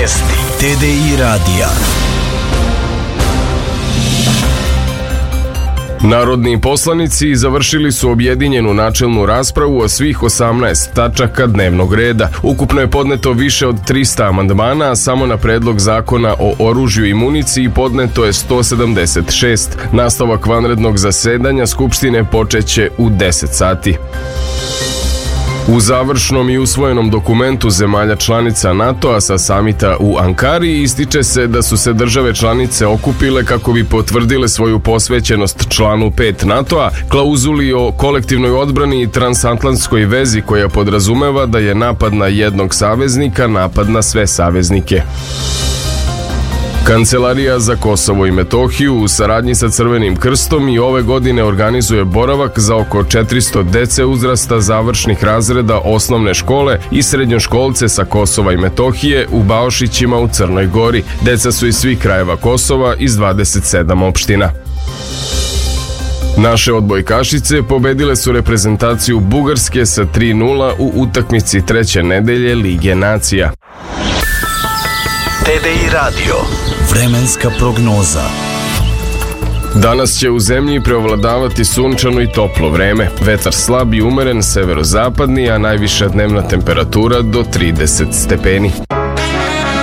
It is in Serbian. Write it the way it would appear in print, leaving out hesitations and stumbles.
Vijesti TDI radija. Narodni poslanici završili su objedinjenu načelnu raspravu o svih 18 tačaka dnevnog reda. Ukupno je podneto više od 300 amandmana, a samo na predlog zakona o oružju i municiji podneto je 176. Nastavak vanrednog zasedanja Skupštine počeće u 10 sati. U završnom i usvojenom dokumentu zemalja članica NATO-a sa samita u Ankari ističe se da su se države članice okupile kako bi potvrdile svoju posvećenost članu 5 NATO-a, klauzuli o kolektivnoj odbrani i transatlantskoj vezi koja podrazumeva da je napad na jednog saveznika napad na sve saveznike. Kancelarija za Kosovo i Metohiju u saradnji sa Crvenim krstom i ove godine organizuje boravak za oko 400 dece uzrasta završnih razreda osnovne škole i srednjoškolce sa Kosova i Metohije u Baošićima u Crnoj Gori. Deca su iz svih krajeva Kosova iz 27 opština. Naše odbojkašice pobedile su reprezentaciju Bugarske sa 3:0 u utakmici treće nedelje Lige nacija. TDI radio. Vremenska prognoza. Danas će u zemlji preovladavati sunčano i toplo vreme. Vetar slab i umeren severozapadni, a najviša dnevna temperatura do 30 stepeni.